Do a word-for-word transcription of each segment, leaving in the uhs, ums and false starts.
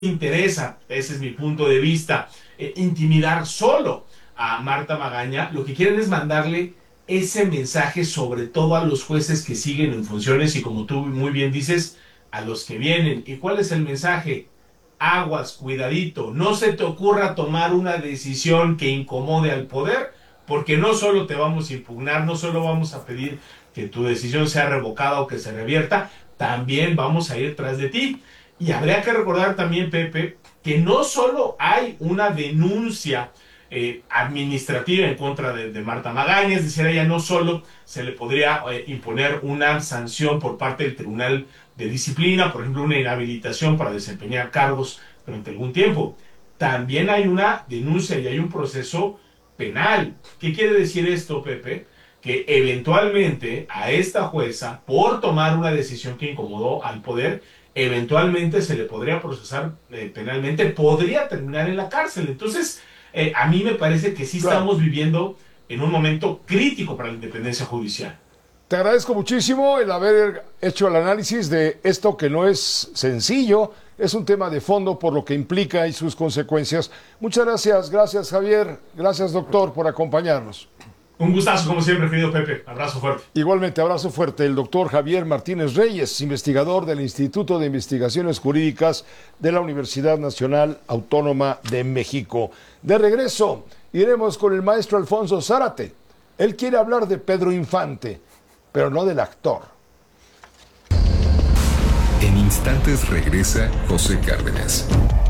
interesa, ese es mi punto de vista, eh, intimidar solo a Marta Magaña. Lo que quieren es mandarle ese mensaje, sobre todo a los jueces que siguen en funciones y, como tú muy bien dices, a los que vienen. ¿Y cuál es el mensaje? Aguas, cuidadito, no se te ocurra tomar una decisión que incomode al poder, porque no solo te vamos a impugnar, no solo vamos a pedir que tu decisión sea revocada o que se revierta, también vamos a ir tras de ti. Y habría que recordar también, Pepe, que no solo hay una denuncia eh, administrativa en contra de, de Marta Magaña, es decir, a ella no solo se le podría eh, imponer una sanción por parte del Tribunal de Disciplina, por ejemplo, una inhabilitación para desempeñar cargos durante algún tiempo. También hay una denuncia y hay un proceso penal. ¿Qué quiere decir esto, Pepe? Que eventualmente a esta jueza, por tomar una decisión que incomodó al poder, eventualmente se le podría procesar eh, penalmente, podría terminar en la cárcel. Entonces, eh, a mí me parece que sí estamos viviendo en un momento crítico para la independencia judicial. Te agradezco muchísimo el haber hecho el análisis de esto, que no es sencillo, es un tema de fondo por lo que implica y sus consecuencias. Muchas gracias, gracias Javier, gracias doctor por acompañarnos. Un gustazo, como siempre, querido Pepe. Abrazo fuerte. Igualmente, abrazo fuerte. El doctor Javier Martínez Reyes, investigador del Instituto de Investigaciones Jurídicas de la Universidad Nacional Autónoma de México. De regreso, iremos con el maestro Alfonso Zárate. Él quiere hablar de Pedro Infante, pero no del actor. En instantes regresa José Cárdenas.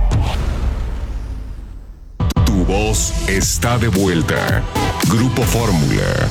Tu voz está de vuelta. Grupo Fórmula.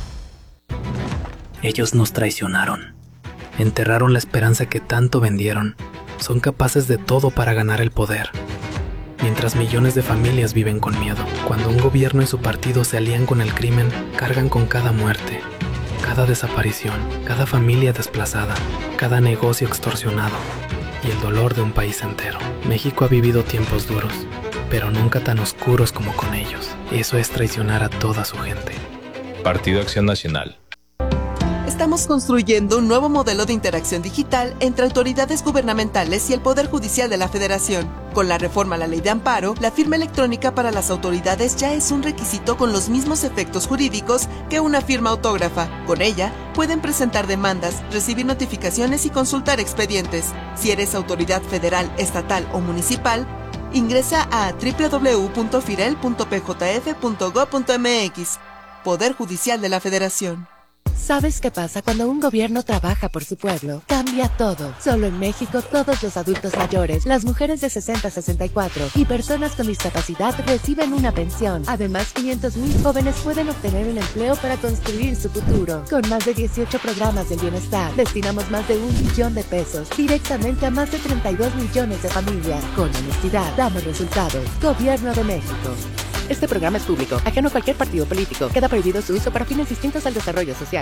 Ellos nos traicionaron. Enterraron la esperanza que tanto vendieron. Son capaces de todo para ganar el poder. Mientras millones de familias viven con miedo. Cuando un gobierno y su partido se alían con el crimen, cargan con cada muerte, cada desaparición, cada familia desplazada, cada negocio extorsionado y el dolor de un país entero. México ha vivido tiempos duros, pero nunca tan oscuros como con ellos. Eso es traicionar a toda su gente. Partido Acción Nacional. Estamos construyendo un nuevo modelo de interacción digital entre autoridades gubernamentales y el Poder Judicial de la Federación. Con la reforma a la Ley de Amparo, la firma electrónica para las autoridades ya es un requisito con los mismos efectos jurídicos que una firma autógrafa. Con ella, pueden presentar demandas, recibir notificaciones y consultar expedientes. Si eres autoridad federal, estatal o municipal, ingresa a doble u doble u doble u punto firel punto p j f punto gob punto m x. Poder Judicial de la Federación. ¿Sabes qué pasa cuando un gobierno trabaja por su pueblo? Cambia todo. Solo en México, todos los adultos mayores, las mujeres de sesenta a sesenta y cuatro y personas con discapacidad reciben una pensión. Además, quinientos mil jóvenes pueden obtener un empleo para construir su futuro. Con más de dieciocho programas del bienestar, destinamos más de un millón de pesos directamente a más de treinta y dos millones de familias. Con honestidad, damos resultados. Gobierno de México. Este programa es público, ajeno a cualquier partido político. Queda prohibido su uso para fines distintos al desarrollo social.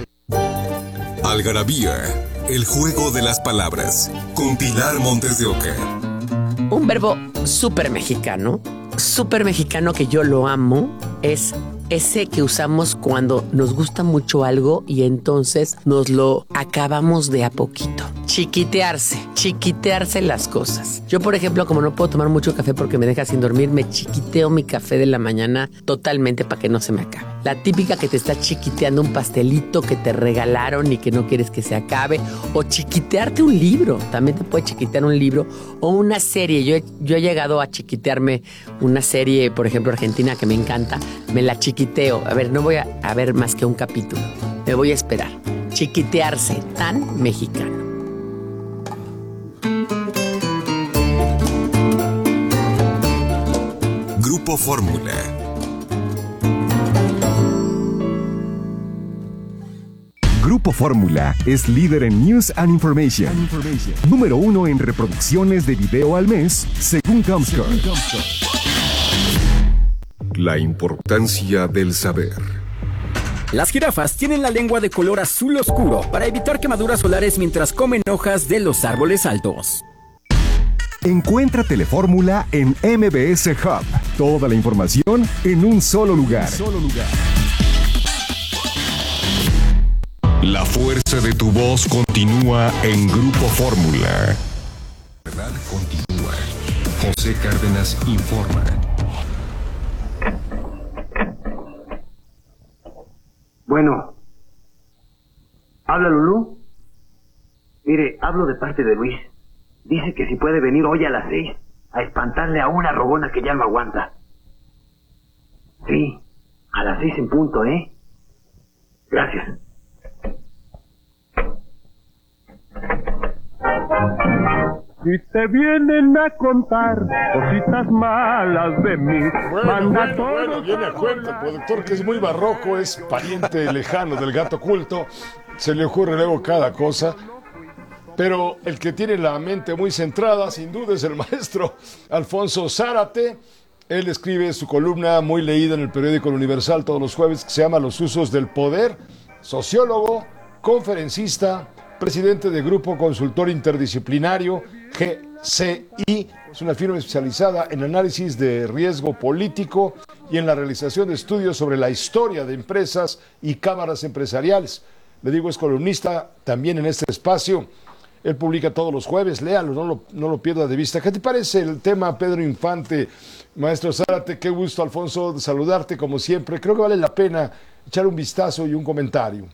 Algarabía, el juego de las palabras, con Pilar Montes de Oca. Un verbo súper mexicano, súper mexicano que yo lo amo, es ese que usamos cuando nos gusta mucho algo y entonces nos lo acabamos de a poquito. Chiquitearse, chiquitearse las cosas. Yo, por ejemplo, como no puedo tomar mucho café porque me deja sin dormir, me chiquiteo mi café de la mañana totalmente para que no se me acabe. La típica que te está chiquiteando un pastelito que te regalaron y que no quieres que se acabe. O chiquitearte un libro. También te puede chiquitear un libro o una serie. Yo he, yo he llegado a chiquitearme una serie, por ejemplo, argentina, que me encanta. Me la chiquiteo. A ver, no voy a, a ver más que un capítulo. Me voy a esperar. Chiquitearse, tan mexicano. Grupo Fórmula. Grupo Fórmula es líder en News and Information. Número uno en reproducciones de video al mes, según Comscore. La importancia del saber. Las jirafas tienen la lengua de color azul oscuro para evitar quemaduras solares mientras comen hojas de los árboles altos. Encuentra Telefórmula en M B S Hub. Toda la información en un solo lugar. Solo lugar. La fuerza de tu voz continúa en Grupo Fórmula. La verdad continúa. José Cárdenas informa. Bueno, ¿habla Lulú? Mire, hablo de parte de Luis. Dice que si puede venir hoy a las seis a espantarle a una rogona que ya no aguanta. Sí, a las seis en punto, ¿eh? Gracias. Si te vienen a contar cositas malas de mí, Bueno, manda bueno, todo bueno, viene a cuento. El productor, que es muy barroco, es pariente lejano del gato oculto. Se le ocurre luego cada cosa. Pero el que tiene la mente muy centrada, sin duda, es el maestro Alfonso Zárate. Él escribe su columna muy leída en el periódico El Universal todos los jueves, que se llama Los usos del poder. Sociólogo, conferencista, presidente de Grupo Consultor Interdisciplinario, G C I. Es una firma especializada en análisis de riesgo político y en la realización de estudios sobre la historia de empresas y cámaras empresariales. Le digo, es columnista también en este espacio. Él publica todos los jueves, léalo, no lo, no lo pierda de vista. ¿Qué te parece el tema, Pedro Infante? Maestro Zárate, qué gusto, Alfonso, de saludarte como siempre. Creo que vale la pena echar un vistazo y un comentario.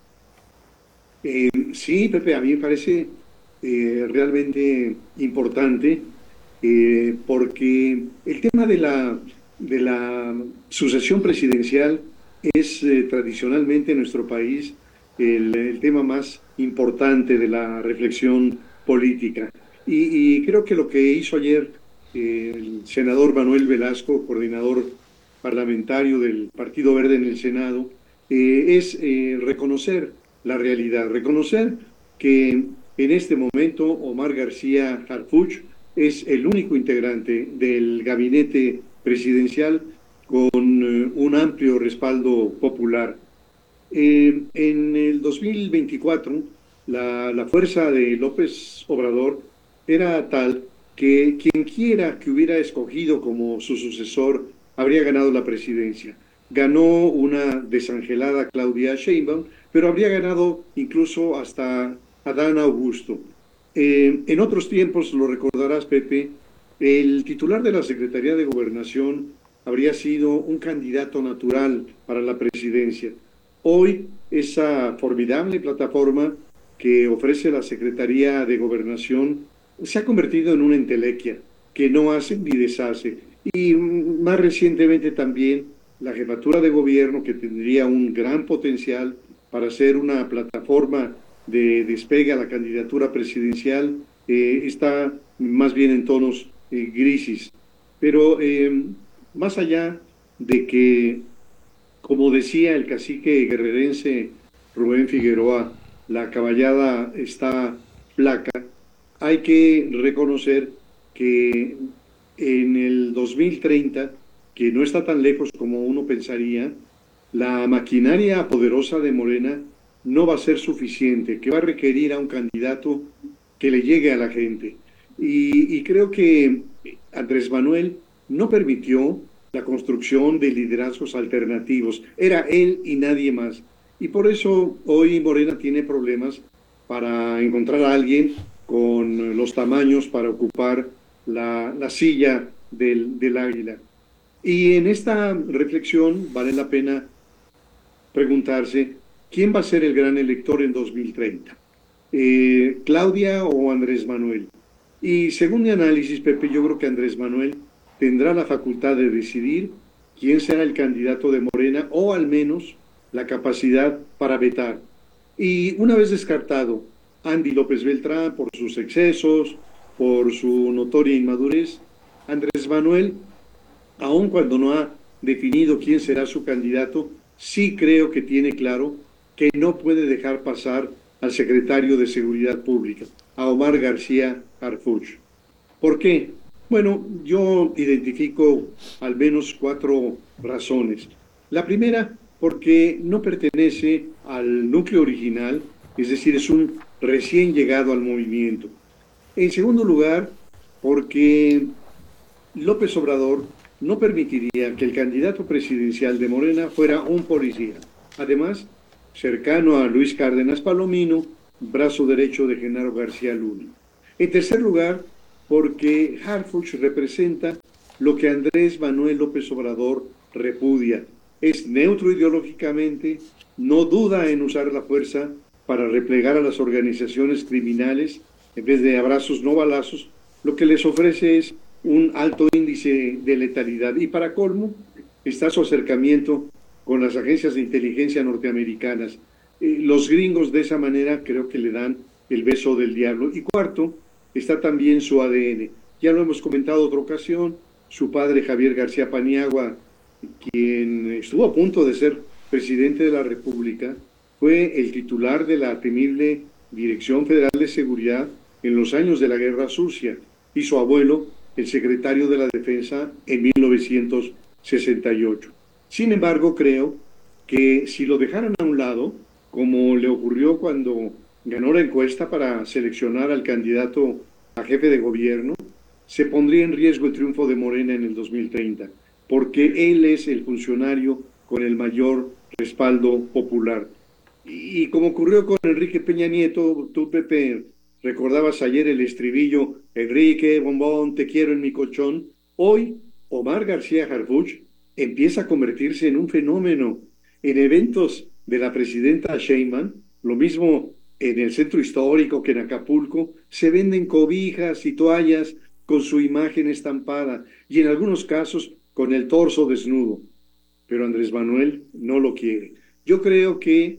Eh, sí, Pepe, a mí me parece eh, realmente importante eh, porque el tema de la, de la sucesión presidencial es eh, tradicionalmente en nuestro país el, el tema más importante de la reflexión política. Y, y creo que lo que hizo ayer eh, el senador Manuel Velasco, coordinador parlamentario del Partido Verde en el Senado, eh, es eh, reconocer la realidad, reconocer que en este momento Omar García Harfuch es el único integrante del gabinete presidencial con eh, un amplio respaldo popular. Eh, en el dos mil veinticuatro, la, la fuerza de López Obrador era tal que quien quiera que hubiera escogido como su sucesor habría ganado la presidencia. Ganó una desangelada Claudia Sheinbaum, pero habría ganado incluso hasta Adán Augusto. Eh, en otros tiempos, lo recordarás, Pepe, el titular de la Secretaría de Gobernación habría sido un candidato natural para la presidencia. Hoy, esa formidable plataforma que ofrece la Secretaría de Gobernación se ha convertido en una entelequia que no hace ni deshace. Y más recientemente también la jefatura de gobierno, que tendría un gran potencial para ser una plataforma de despegue a la candidatura presidencial, eh, está más bien en tonos eh, grises. Pero eh, más allá de que, como decía el cacique guerrerense Rubén Figueroa, la caballada está flaca, hay que reconocer que en el dos mil treinta, que no está tan lejos como uno pensaría, la maquinaria poderosa de Morena no va a ser suficiente, que va a requerir a un candidato que le llegue a la gente. Y, y creo que Andrés Manuel no permitió la construcción de liderazgos alternativos. Era él y nadie más. Y por eso hoy Morena tiene problemas para encontrar a alguien con los tamaños para ocupar la, la silla del, del águila. Y en esta reflexión vale la pena preguntarse, ¿quién va a ser el gran elector en dos mil treinta? Eh, ¿Claudia o Andrés Manuel? Y según mi análisis, Pepe, yo creo que Andrés Manuel tendrá la facultad de decidir quién será el candidato de Morena, o al menos la capacidad para vetar. Y una vez descartado Andy López Beltrán por sus excesos, por su notoria inmadurez, Andrés Manuel, aun cuando no ha definido quién será su candidato, sí creo que tiene claro que no puede dejar pasar al secretario de Seguridad Pública, a Omar García Harfuch. ¿Por qué? Bueno, yo identifico al menos cuatro razones. La primera, porque no pertenece al núcleo original, es decir, es un recién llegado al movimiento. En segundo lugar, porque López Obrador no permitiría que el candidato presidencial de Morena fuera un policía. Además, cercano a Luis Cárdenas Palomino, brazo derecho de Genaro García Luna. En tercer lugar, porque Harfuch representa lo que Andrés Manuel López Obrador repudia. Es neutro ideológicamente, no duda en usar la fuerza para replegar a las organizaciones criminales, en vez de abrazos no balazos, lo que les ofrece es un alto índice de letalidad. Y para colmo, está su acercamiento con las agencias de inteligencia norteamericanas. Eh, los gringos de esa manera creo que le dan el beso del diablo. Y cuarto, está también su A D N. Ya lo hemos comentado otra ocasión, su padre Javier García Paniagua, quien estuvo a punto de ser presidente de la República, fue el titular de la temible Dirección Federal de Seguridad en los años de la Guerra Sucia, y su abuelo, el secretario de la Defensa en mil novecientos sesenta y ocho. Sin embargo, creo que si lo dejaran a un lado, como le ocurrió cuando ganó la encuesta para seleccionar al candidato a jefe de gobierno, se pondría en riesgo el triunfo de Morena en el dos mil treinta, porque él es el funcionario con el mayor respaldo popular. Y como ocurrió con Enrique Peña Nieto, tú, Pepe, recordabas ayer el estribillo, Enrique, bombón, te quiero en mi colchón. Hoy, Omar García Harfuch empieza a convertirse en un fenómeno. En eventos de la presidenta Sheinbaum, lo mismo en el centro histórico que en Acapulco, se venden cobijas y toallas con su imagen estampada, y en algunos casos con el torso desnudo. Pero Andrés Manuel no lo quiere. Yo creo que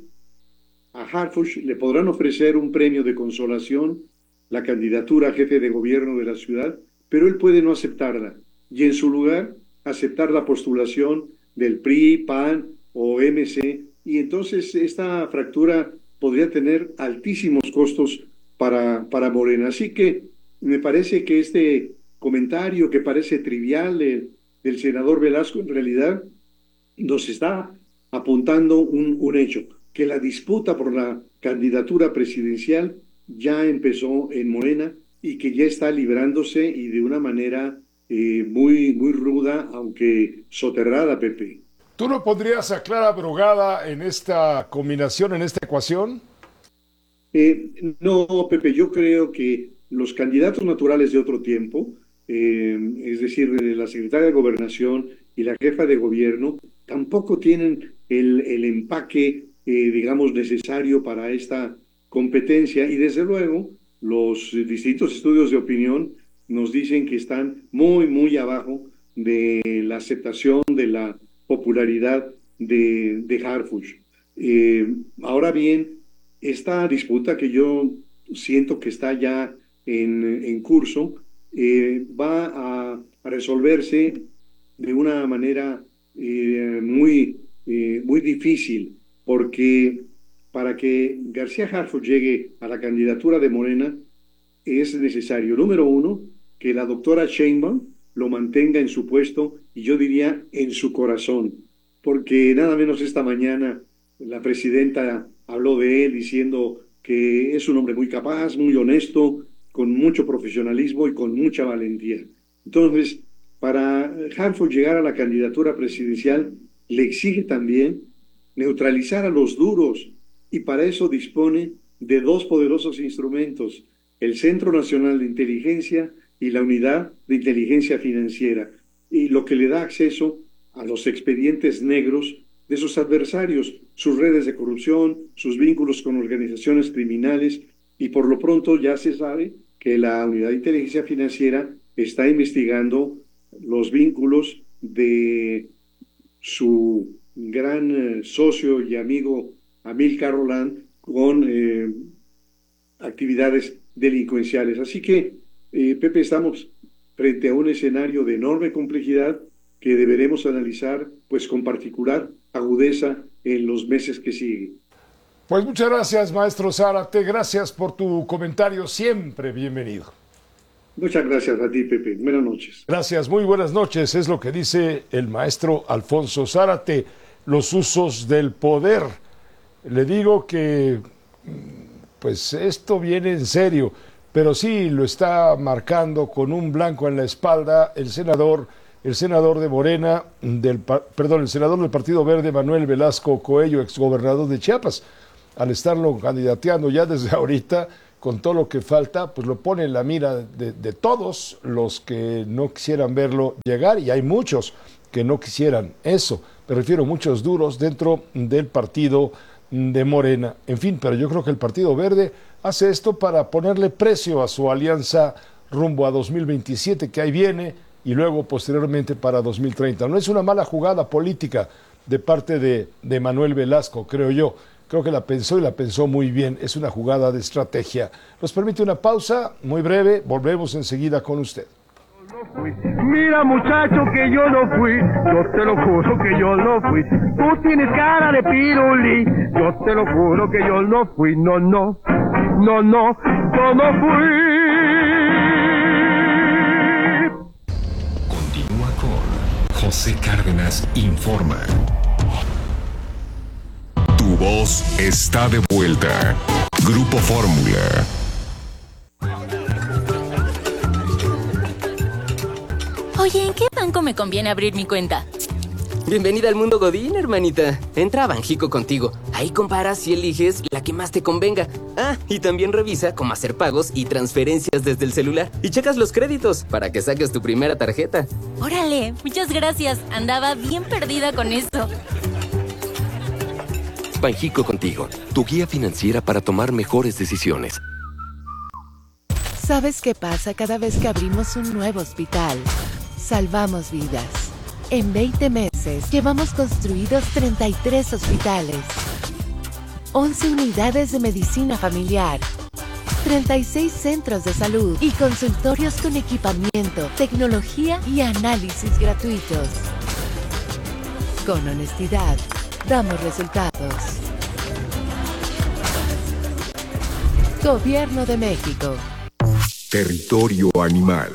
a Harfuch le podrán ofrecer un premio de consolación, la candidatura a jefe de gobierno de la ciudad, pero él puede no aceptarla, y en su lugar aceptar la postulación del P R I, P A N o M C, y entonces esta fractura podría tener altísimos costos para, para Morena. Así que me parece que este comentario que parece trivial del, del senador Velasco, en realidad nos está apuntando un, un hecho, que la disputa por la candidatura presidencial ya empezó en Morena y que ya está librándose, y de una manera eh, muy, muy ruda, aunque soterrada, Pepe. ¿Tú no pondrías a Clara Brugada en esta combinación, en esta ecuación? Eh, no, Pepe, yo creo que los candidatos naturales de otro tiempo, eh, es decir, la secretaria de Gobernación y la jefa de gobierno, tampoco tienen el, el empaque, eh, digamos, necesario para esta competencia, y desde luego los distintos estudios de opinión nos dicen que están muy, muy abajo de la aceptación, de la popularidad de, de Harfuch. Eh, ahora bien, esta disputa que yo siento que está ya en, en curso, eh, va a, a resolverse de una manera eh, muy, eh, muy difícil, porque para que García Harfuch llegue a la candidatura de Morena es necesario, número uno, que la doctora Sheinbaum lo mantenga en su puesto, y yo diría en su corazón, porque nada menos esta mañana la presidenta habló de él diciendo que es un hombre muy capaz, muy honesto, con mucho profesionalismo y con mucha valentía. Entonces, para Harfuch llegar a la candidatura presidencial, le exige también neutralizar a los duros, y para eso dispone de dos poderosos instrumentos, el Centro Nacional de Inteligencia y la Unidad de Inteligencia Financiera, y lo que le da acceso a los expedientes negros de sus adversarios, sus redes de corrupción, sus vínculos con organizaciones criminales, y por lo pronto ya se sabe que la Unidad de Inteligencia Financiera está investigando los vínculos de su gran eh, socio y amigo Amílcar Roland con eh, actividades delincuenciales. Así que, eh, Pepe, estamos frente a un escenario de enorme complejidad que deberemos analizar pues con particular agudeza en los meses que siguen. Pues muchas gracias, maestro Zárate, gracias por tu comentario, siempre bienvenido. Muchas gracias a ti, Pepe. Buenas noches. Gracias, muy buenas noches. Es lo que dice el maestro Alfonso Zárate, los usos del poder. Le digo que pues esto viene en serio, pero sí lo está marcando con un blanco en la espalda el senador, el senador de Morena, del, perdón, el senador del Partido Verde, Manuel Velasco Coello, exgobernador de Chiapas, al estarlo candidateando ya desde ahorita con todo lo que falta, pues lo pone en la mira de, de todos los que no quisieran verlo llegar, y hay muchos que no quisieran eso, me refiero a muchos duros dentro del partido de Morena, en fin, pero yo creo que el Partido Verde hace esto para ponerle precio a su alianza rumbo a dos mil veintisiete, que ahí viene, y luego posteriormente para dos mil treinta. No es una mala jugada política de parte de, de Manuel Velasco, creo yo. Creo que la pensó y la pensó muy bien. Es una jugada de estrategia. Nos permite una pausa muy breve. Volvemos enseguida con usted. Mira muchacho que yo no fui, yo te lo juro que yo no fui. Tú tienes cara de pirulí, yo te lo juro que yo no fui. No, no, no, no, yo no fui. Continúa con José Cárdenas Informa. Tu voz está de vuelta. Grupo Fórmula. Oye, ¿en qué banco me conviene abrir mi cuenta? Bienvenida al mundo Godín, hermanita. Entra a Banjico contigo. Ahí comparas y eliges la que más te convenga. Ah, y también revisa cómo hacer pagos y transferencias desde el celular. Y checas los créditos para que saques tu primera tarjeta. Órale, muchas gracias. Andaba bien perdida con esto. Banjico contigo, tu guía financiera para tomar mejores decisiones. ¿Sabes qué pasa cada vez que abrimos un nuevo hospital? Salvamos vidas. En veinte meses llevamos construidos treinta y tres hospitales, once unidades de medicina familiar, treinta y seis centros de salud y consultorios con equipamiento, tecnología y análisis gratuitos. Con honestidad, damos resultados. Gobierno de México. Territorio animal.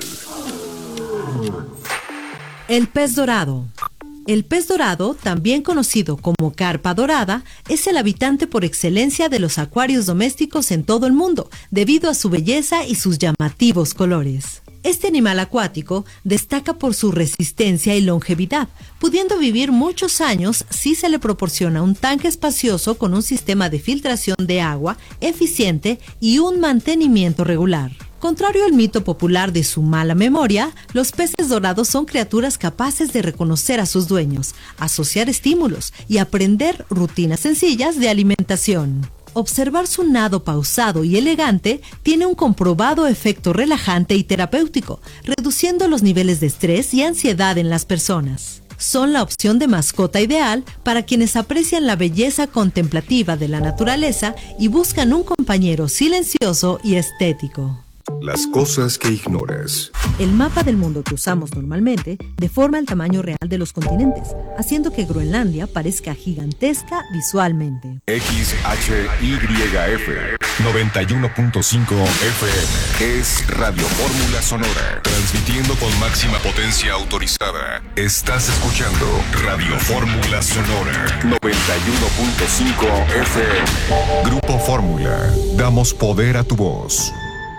El pez dorado. El pez dorado, también conocido como carpa dorada, es el habitante por excelencia de los acuarios domésticos en todo el mundo, debido a su belleza y sus llamativos colores. Este animal acuático destaca por su resistencia y longevidad, pudiendo vivir muchos años si se le proporciona un tanque espacioso con un sistema de filtración de agua eficiente y un mantenimiento regular. Contrario al mito popular de su mala memoria, los peces dorados son criaturas capaces de reconocer a sus dueños, asociar estímulos y aprender rutinas sencillas de alimentación. Observar su nado pausado y elegante tiene un comprobado efecto relajante y terapéutico, reduciendo los niveles de estrés y ansiedad en las personas. Son la opción de mascota ideal para quienes aprecian la belleza contemplativa de la naturaleza y buscan un compañero silencioso y estético. Las cosas que ignoras. El mapa del mundo que usamos normalmente deforma el tamaño real de los continentes, haciendo que Groenlandia parezca gigantesca visualmente. X H Y F noventa y uno punto cinco F M es Radio Fórmula Sonora, transmitiendo con máxima potencia autorizada. Estás escuchando Radio Fórmula Sonora noventa y uno punto cinco F M. Grupo Fórmula, damos poder a tu voz.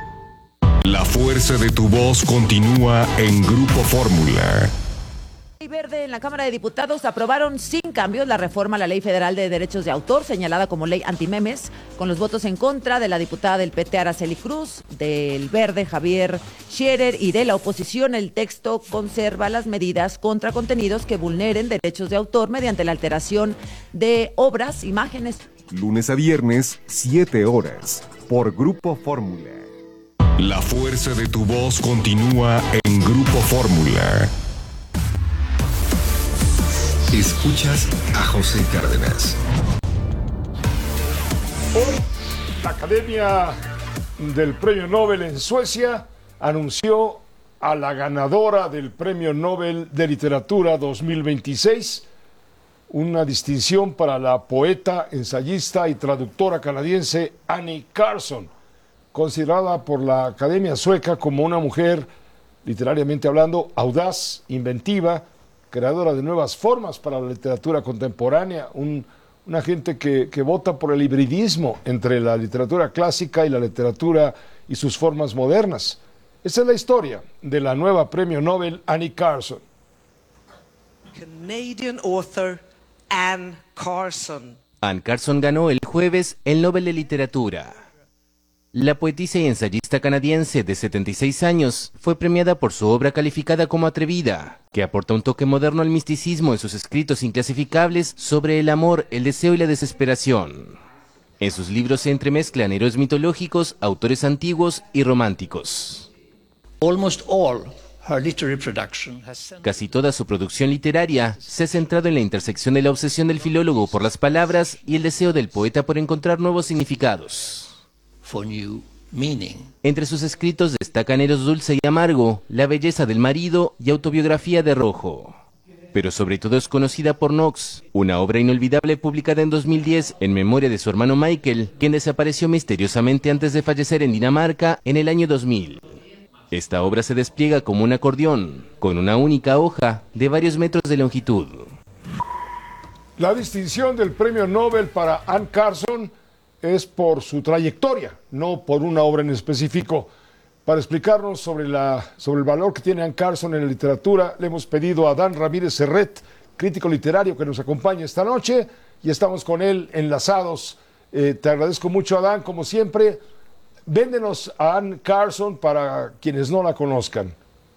La fuerza de tu voz continúa en Grupo Fórmula. Ley Verde en la Cámara de Diputados aprobaron sin cambios la reforma a la Ley Federal de Derechos de Autor, señalada como ley antimemes, con los votos en contra de la diputada del P T Araceli Cruz, del Verde Javier Scherer y de la oposición. El texto conserva las medidas contra contenidos que vulneren derechos de autor mediante la alteración de obras, imágenes. Lunes a viernes, siete horas, por Grupo Fórmula. La fuerza de tu voz continúa en Grupo Fórmula. Escuchas a José Cárdenas. Hoy, la Academia del Premio Nobel en Suecia anunció a la ganadora del Premio Nobel de Literatura dos mil veintiséis, una distinción para la poeta, ensayista y traductora canadiense Annie Carson, considerada por la Academia Sueca como una mujer, literariamente hablando, audaz, inventiva, creadora de nuevas formas para la literatura contemporánea, un, una gente que, que vota por el hibridismo entre la literatura clásica y la literatura y sus formas modernas. Esa es la historia de la nueva Premio Nobel Annie Carson. Canadian author Anne Carson. Anne Carson ganó el jueves el Nobel de Literatura. La poetisa y ensayista canadiense de setenta y seis años fue premiada por su obra calificada como atrevida, que aporta un toque moderno al misticismo en sus escritos inclasificables sobre el amor, el deseo y la desesperación. En sus libros se entremezclan héroes mitológicos, autores antiguos y románticos. Almost all her literary production has... Casi toda su producción literaria se ha centrado en la intersección de la obsesión del filólogo por las palabras y el deseo del poeta por encontrar nuevos significados. For new meaning. Entre sus escritos destacan Eros dulce y amargo, La belleza del marido y Autobiografía de rojo. Pero sobre todo es conocida por Knox, una obra inolvidable publicada en dos mil diez en memoria de su hermano Michael, quien desapareció misteriosamente antes de fallecer en Dinamarca en el año dos mil. Esta obra se despliega como un acordeón, con una única hoja de varios metros de longitud. La distinción del premio Nobel para Anne Carson es por su trayectoria, no por una obra en específico. Para explicarnos sobre, la, sobre el valor que tiene Anne Carson en la literatura, le hemos pedido a Adán Ramírez Serret, crítico literario, que nos acompañe esta noche, y estamos con él enlazados. Eh, te agradezco mucho, Adán, como siempre. Véndenos a Anne Carson para quienes no la conozcan.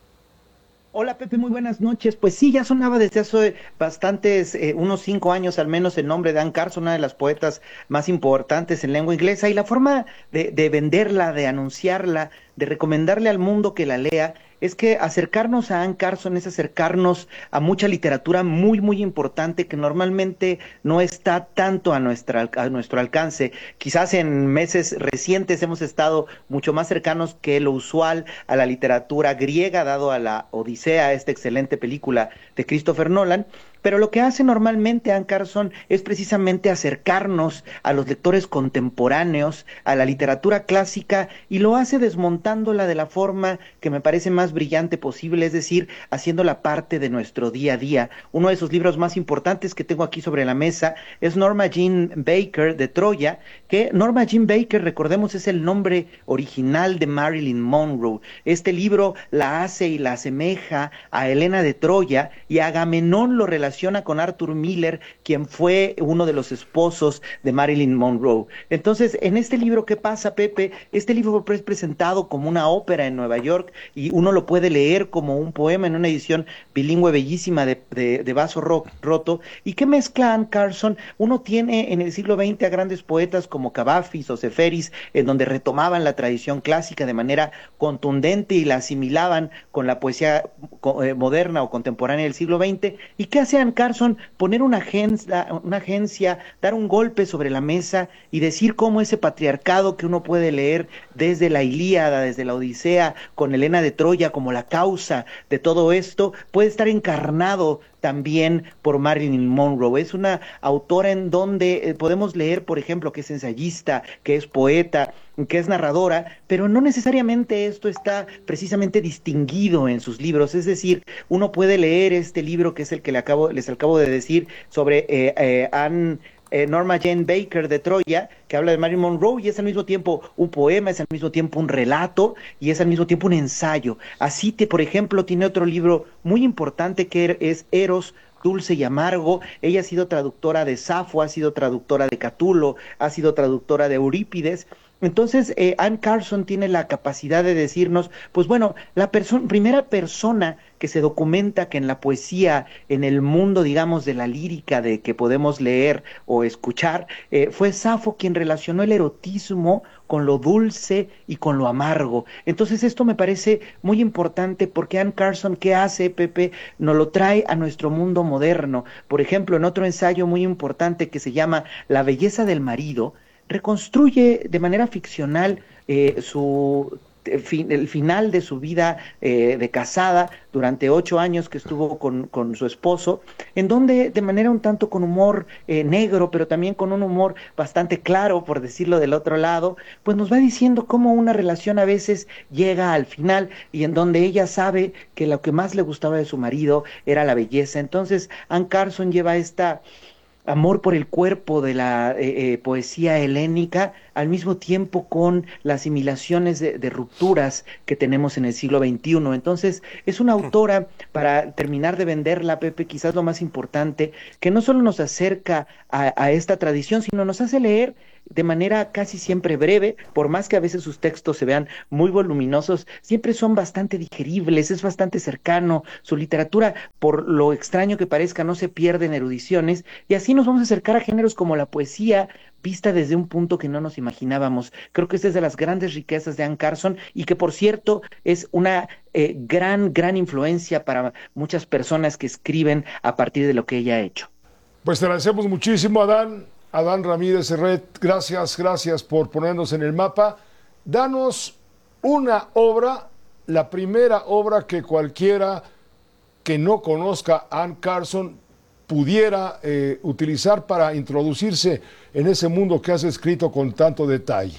Hola Pepe, muy buenas noches. Pues sí, ya sonaba desde hace bastantes, eh, unos cinco años al menos, el nombre de Anne Carson, una de las poetas más importantes en lengua inglesa, y la forma de, de venderla, de anunciarla, de recomendarle al mundo que la lea, es que acercarnos a Anne Carson es acercarnos a mucha literatura muy, muy importante que normalmente no está tanto a, nuestra, a nuestro alcance. Quizás en meses recientes hemos estado mucho más cercanos que lo usual a la literatura griega, dado a la Odisea, esta excelente película de Christopher Nolan. Pero lo que hace normalmente Anne Carson es precisamente acercarnos a los lectores contemporáneos, a la literatura clásica, y lo hace desmontándola de la forma que me parece más brillante posible, es decir, haciéndola parte de nuestro día a día. Uno de sus libros más importantes que tengo aquí sobre la mesa es Norma Jean Baker de Troya, que Norma Jean Baker, recordemos, es el nombre original de Marilyn Monroe. Este libro la hace y la asemeja a Helena de Troya, y Agamenón lo relaciona con Arthur Miller, quien fue uno de los esposos de Marilyn Monroe. Entonces, en este libro, ¿qué pasa, Pepe? Este libro es presentado como una ópera en Nueva York, y uno lo puede leer como un poema en una edición bilingüe bellísima de, de, de vaso ro, roto. ¿Y qué mezcla Anne Carson? Uno tiene en el siglo veinte a grandes poetas como Cavafis o Seferis, en donde retomaban la tradición clásica de manera contundente y la asimilaban con la poesía eh, moderna o contemporánea del siglo veinte. ¿Y qué hace Anne Carson? Poner una agencia, una agencia, dar un golpe sobre la mesa y decir cómo ese patriarcado que uno puede leer desde la Ilíada, desde la Odisea, con Helena de Troya como la causa de todo esto, puede estar encarnado también por Marilyn Monroe. Es una autora en donde eh, podemos leer, por ejemplo, que es ensayista, que es poeta, que es narradora, pero no necesariamente esto está precisamente distinguido en sus libros. Es decir, uno puede leer este libro, que es el que le acabo, les acabo de decir, sobre eh, eh, Anne Eh, Norma Jane Baker de Troya, que habla de Marilyn Monroe, y es al mismo tiempo un poema, es al mismo tiempo un relato, y es al mismo tiempo un ensayo. Así que, por ejemplo, tiene otro libro muy importante que es Eros dulce y amargo. Ella ha sido traductora de Safo, ha sido traductora de Catulo, ha sido traductora de Eurípides. Entonces, eh, Anne Carson tiene la capacidad de decirnos, pues bueno, la perso- primera persona que se documenta que en la poesía, en el mundo, digamos, de la lírica de que podemos leer o escuchar, eh, fue Safo quien relacionó el erotismo con lo dulce y con lo amargo. Entonces, esto me parece muy importante porque Anne Carson, ¿qué hace, Pepe? Nos lo trae a nuestro mundo moderno. Por ejemplo, en otro ensayo muy importante que se llama La belleza del marido, reconstruye de manera ficcional eh, su el final de su vida eh, de casada durante ocho años que estuvo con, con su esposo, en donde de manera un tanto con humor eh, negro, pero también con un humor bastante claro, por decirlo del otro lado, pues nos va diciendo cómo una relación a veces llega al final, y en donde ella sabe que lo que más le gustaba de su marido era la belleza. Entonces Anne Carson lleva esta amor por el cuerpo de la eh, eh, poesía helénica al mismo tiempo con las asimilaciones de, de rupturas que tenemos en el siglo veintiuno. Entonces, es una autora, para terminar de venderla, Pepe, quizás lo más importante, que no solo nos acerca a, a esta tradición, sino nos hace leer de manera casi siempre breve, por más que a veces sus textos se vean muy voluminosos, siempre son bastante digeribles, es bastante cercano, su literatura, por lo extraño que parezca, no se pierde en erudiciones, y así nos vamos a acercar a géneros como la poesía, vista desde un punto que no nos imaginábamos. Creo que esta es de las grandes riquezas de Anne Carson, y que por cierto es una eh, gran, gran influencia para muchas personas que escriben a partir de lo que ella ha hecho. Pues te agradecemos muchísimo, Adán. Adán Ramírez Serret, gracias, gracias por ponernos en el mapa. Danos una obra, la primera obra que cualquiera que no conozca a Anne Carson pudiera eh, utilizar para introducirse en ese mundo que has escrito con tanto detalle.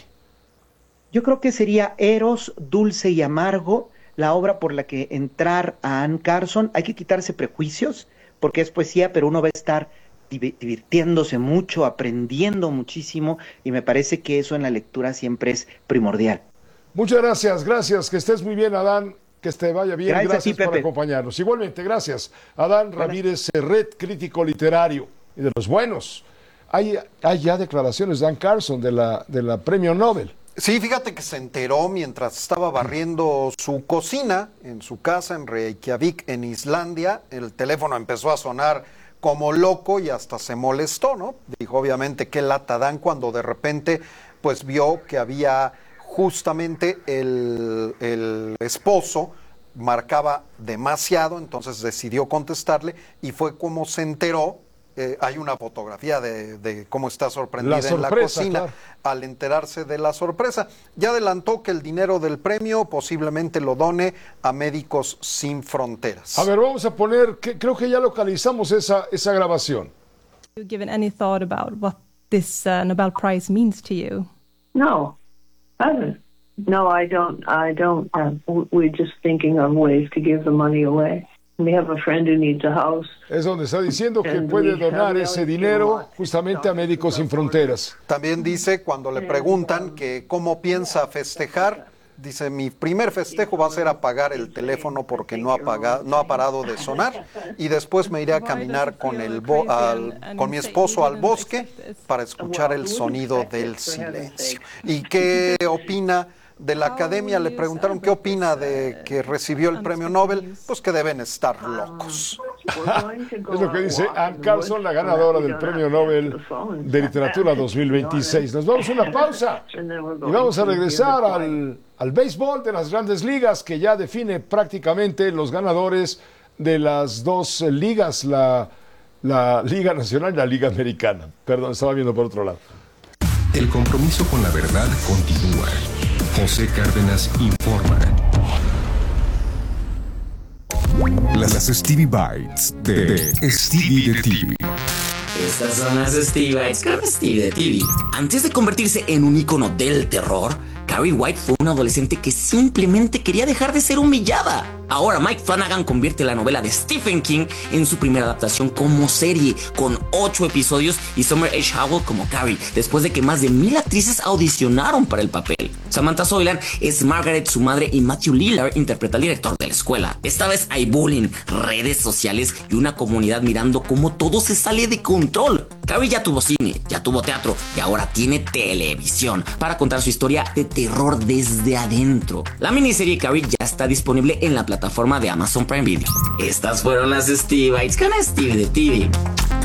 Yo creo que sería Eros, Dulce y Amargo, la obra por la que entrar a Anne Carson. Hay que quitarse prejuicios, porque es poesía, pero uno va a estar divirtiéndose mucho, aprendiendo muchísimo, y me parece que eso en la lectura siempre es primordial. Muchas gracias, gracias, que estés muy bien, Adán, que te vaya bien, gracias, gracias ti, por acompañarnos. Igualmente, gracias, Adán Ramírez Serret, crítico literario, y de los buenos. Hay, hay ya declaraciones de Anne Carson, de la, de la Premio Nobel. Sí, fíjate que se enteró mientras estaba barriendo su cocina en su casa en Reykjavik, en Islandia. El teléfono empezó a sonar como loco y hasta se molestó, ¿no? Dijo, obviamente, qué lata dan, cuando de repente pues vio que había justamente el, el esposo marcaba demasiado, entonces decidió contestarle, y fue como se enteró. Eh, hay una fotografía de, de cómo está sorprendida la sorpresa, en la cocina, claro, al enterarse de la sorpresa. Ya adelantó que el dinero del premio posiblemente lo done a Médicos Sin Fronteras. A ver, vamos a poner, que, creo que ya localizamos esa, esa grabación. Have you given any thought about what this uh, Nobel Prize means to you? No, I haven't. No, I don't. I don't. Uh, we're just thinking of ways to give the money away. We have a friend who needs a house. Es donde está diciendo que puede donar ese dinero justamente a Médicos Sin Fronteras. También dice, cuando le preguntan que cómo piensa festejar, dice, mi primer festejo va a ser apagar el teléfono porque no ha, pagado, no ha parado de sonar, y después me iré a caminar con, el bo al, con mi esposo al bosque para escuchar el sonido del silencio. ¿Y qué opina de la academia? Le preguntaron qué opina de que recibió el premio Nobel. Pues que deben estar locos. Es lo que dice Anne Carson, la ganadora del premio Nobel de Literatura dos mil veintiséis. Nos vamos a una pausa y vamos a regresar al, al béisbol de las Grandes Ligas, que ya define prácticamente los ganadores de las dos ligas, la, la Liga Nacional y la Liga Americana. Perdón, estaba viendo por otro lado. El compromiso con la verdad continúa. José Cárdenas informa. Las Stevie Bites de, de Stevie de T V. Estas son las Stevie Bites con Stevie de T V. Antes de convertirse en un ícono del terror, Carrie White fue una adolescente que simplemente quería dejar de ser humillada. Ahora Mike Flanagan convierte la novela de Stephen King en su primera adaptación como serie, con ocho episodios y Summer H. Howell como Carrie, después de que más de mil actrices audicionaron para el papel. Samantha Soylan es Margaret, su madre, y Matthew Lillard interpreta al director de la escuela. Esta vez hay bullying, redes sociales y una comunidad mirando cómo todo se sale de control. Carrie ya tuvo cine, ya tuvo teatro y ahora tiene televisión para contar su historia de terror desde adentro. La miniserie Carrie ya está disponible en la plataforma de Amazon Prime Video. Estas fueron las Stevie Bites con Stevie de T V.